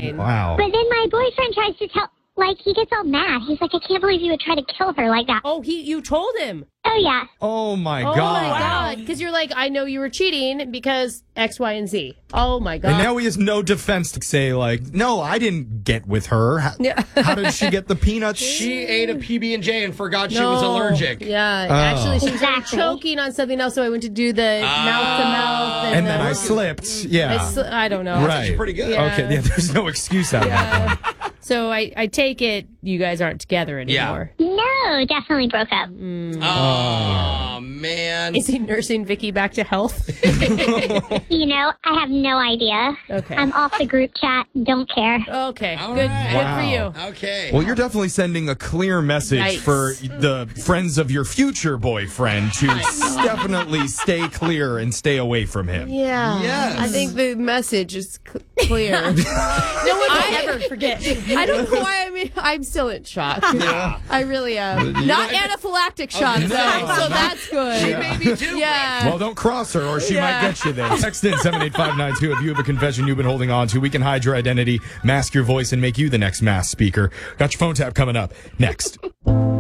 fine. Wow. But then my boyfriend tries to tell, like, he gets all mad. He's like, I can't believe you would try to kill her like that. Oh, you told him. Oh, yeah. Oh, my Oh, God. my God. Because you're like, I know you were cheating because X, Y, and Z. Oh, my God. And now he has no defense to say, like, no, I didn't get with her. How did she get the peanuts? She ate a PB&J and forgot she was allergic. Yeah, actually, she was choking on something else, so I went to do the mouth-to-mouth. And then I slipped. Yeah. I don't know. Right. Pretty good. Yeah. Okay, yeah, there's no excuse out of that. So I take it you guys aren't together anymore. No, definitely broke up. Oh, man. Is he nursing Vicky back to health? You know, I have no idea. Okay. I'm off the group chat. Don't care. Okay, All good right. good for you. Okay. Well, you're definitely sending a clear message Yikes. for the friends of your future boyfriend to definitely stay clear and stay away from him. Yeah. Yes. I think the message is clear. No one will ever forget. I don't know why I'm still in shock. Yeah. I really am. Not anaphylactic shock, though, so that's good. She may be too. Yeah. Well, don't cross her or she might get you there. Text in 78592 if you have a confession you've been holding on to. We can hide your identity, mask your voice, and make you the next mass speaker. Got your phone tap coming up next.